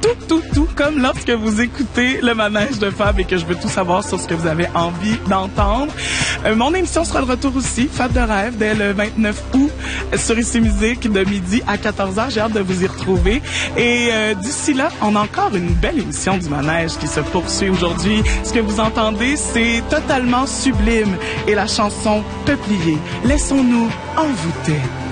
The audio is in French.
tout comme lorsque vous écoutez le manège de Fab et que je veux tout savoir sur ce que vous avez envie d'entendre. Mon émission sera de retour aussi, Fab de rêve, dès le 29 août sur ICI Musique de midi à 14h. J'ai hâte de vous y retrouver. Et d'ici là, on a encore une belle émission du manège qui se poursuit aujourd'hui. Ce que vous entendez, c'est totalement sublime et la chanson Peuplier. Laissons-nous envoûter.